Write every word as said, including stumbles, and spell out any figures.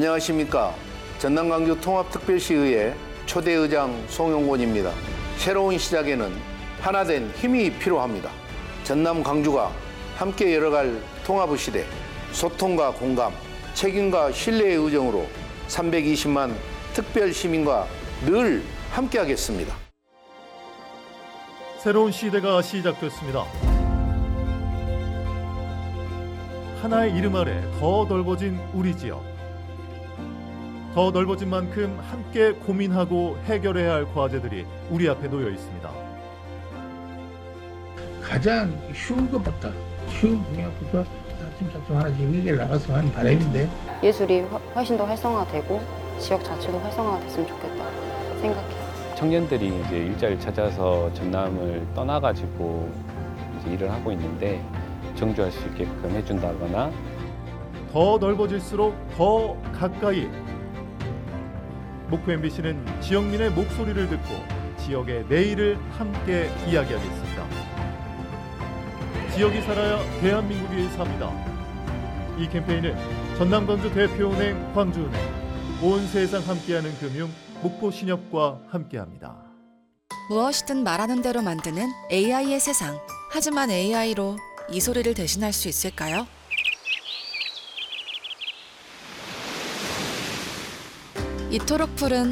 안녕하십니까. 전남광주 통합특별시의회 초대의장 송용곤입니다. 새로운 시작에는 하나된 힘이 필요합니다. 전남 광주가 함께 열어갈 통합의 시대, 소통과 공감, 책임과 신뢰의 의정으로 삼백이십만 특별 시민과 늘 함께하겠습니다. 새로운 시대가 시작됐습니다. 하나의 이름 아래 더 넓어진 우리 지역. 더 넓어진 만큼 함께 고민하고 해결해야 할 과제들이 우리 앞에 놓여 있습니다. 가장 쉬운 것부터 쉬운 분야부터 차츰차츰 하나씩 해결 나갔으면 하는 바람인데 예술이 훨씬 더 활성화되고 지역 자체도 활성화가 됐으면 좋겠다 생각해요. 청년들이 이제 일자리를 찾아서 전남을 떠나가지고 이제 일을 하고 있는데 정주할 수 있게끔 해준다거나 더 넓어질수록 더 가까이. 목포 엠비씨는 지역민의 목소리를 듣고 지역의 내일을 함께 이야기하겠습니다. 지역이 살아야 대한민국이 삽니다. 이 캠페인은 전남광주 대표은행 광주은행, 온 세상 함께하는 금융 목포신협과 함께합니다. 무엇이든 말하는 대로 만드는 에이아이의 세상. 하지만 에이아이로 이 소리를 대신할 수 있을까요? 이토록 푸른